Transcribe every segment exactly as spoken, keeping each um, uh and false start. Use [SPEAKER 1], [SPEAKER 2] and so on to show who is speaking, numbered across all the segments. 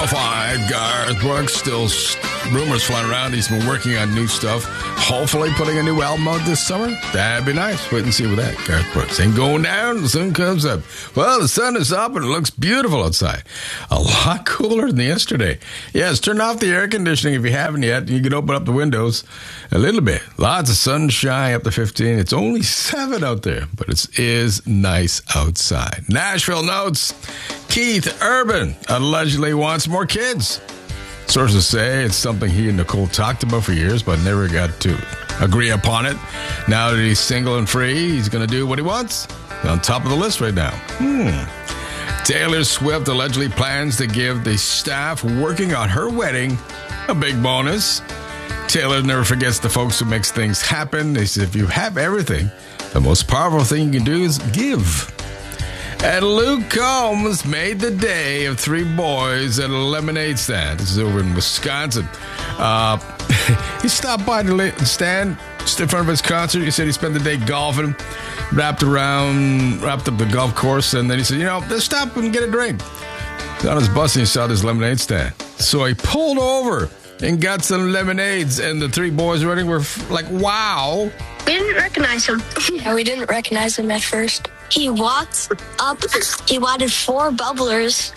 [SPEAKER 1] oh five, Garth Brooks. Still rumors flying around. He's been working on new stuff. Hopefully putting a new album out this summer. That'd be nice. Wait and see with that. Garth Brooks ain't going down. The sun comes up. Well, the sun is up and it looks beautiful outside. A lot cooler than yesterday. Yes, turn off the air conditioning if you haven't yet. You can open up the windows a little bit. Lots of sunshine up to fifteen. It's only seven out there, but it is nice outside. Nashville notes. Keith Urban allegedly wants more kids. Sources say it's something he and Nicole talked about for years, but never got to agree upon it. Now that he's single and free, he's going to do what he wants. He's on top of the list right now. Hmm. Taylor Swift allegedly plans to give the staff working on her wedding a big bonus. Taylor never forgets the folks who makes things happen. He says, if you have everything, the most powerful thing you can do is give. And Luke Combs made the day of three boys at a lemonade stand. This is over in Wisconsin. Uh, he stopped by the stand just in front of his concert. He said he spent the day golfing, wrapped around, wrapped up the golf course, and then he said, you know, let's stop and get a drink. He's on his bus and he saw this lemonade stand. So he pulled over and got some lemonades, and the three boys running were like, wow.
[SPEAKER 2] We didn't recognize him.
[SPEAKER 3] Yeah, we didn't recognize him at first.
[SPEAKER 2] He walked up, he wanted four bubblers,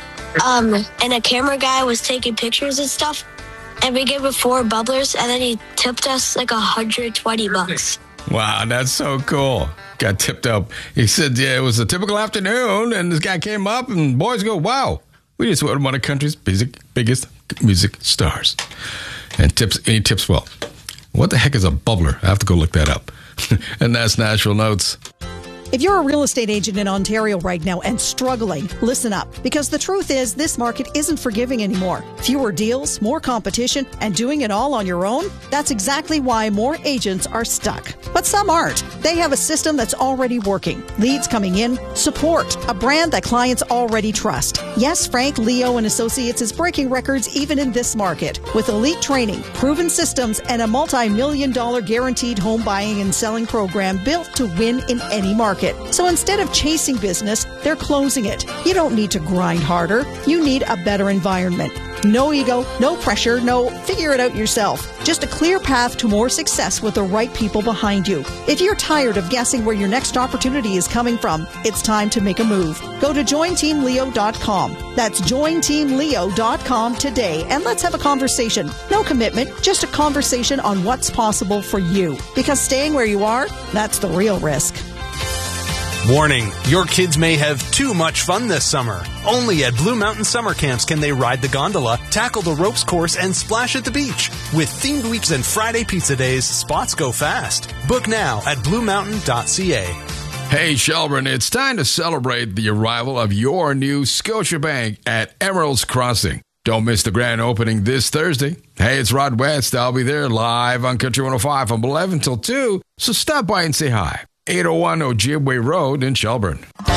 [SPEAKER 2] um, and a camera guy was taking pictures and stuff, and we gave him four bubblers, and then he tipped us like one hundred twenty bucks.
[SPEAKER 1] Wow, that's so cool. Got tipped up. He said, yeah, it was a typical afternoon, and this guy came up, and boys go, wow, we just went one of the country's biggest, biggest music stars. And tips, and he tips well. What the heck is a bubbler? I have to go look that up. And that's Nashville Notes.
[SPEAKER 4] If you're a real estate agent in Ontario right now and struggling, listen up. Because the truth is, this market isn't forgiving anymore. Fewer deals, more competition, and doing it all on your own? That's exactly why more agents are stuck. But some aren't. They have a system that's already working. Leads coming in, support, a brand that clients already trust. Yes, Frank, Leo, and Associates is breaking records even in this market. With elite training, proven systems, and a multi-million dollar guaranteed home buying and selling program built to win in any market. So instead of chasing business, they're closing it. You don't need to grind harder. You need a better environment. No ego, no pressure, no figure it out yourself. Just a clear path to more success with the right people behind you. If you're tired of guessing where your next opportunity is coming from, it's time to make a move. Go to join team leo dot com. That's join team leo dot com today, and let's have a conversation. No commitment, just a conversation on what's possible for you. Because staying where you are, that's the real risk.
[SPEAKER 5] Warning, your kids may have too much fun this summer. Only at Blue Mountain Summer Camps can they ride the gondola, tackle the ropes course, and splash at the beach. With themed weeks and Friday pizza days, spots go fast. Book now at blue mountain dot c a.
[SPEAKER 1] Hey, Shelburne, it's time to celebrate the arrival of your new Scotiabank at Emerald's Crossing. Don't miss the grand opening this Thursday. Hey, it's Rod West. I'll be there live on Country one oh five from eleven till two, so stop by and say hi. eight oh one Ojibway Road in Shelburne.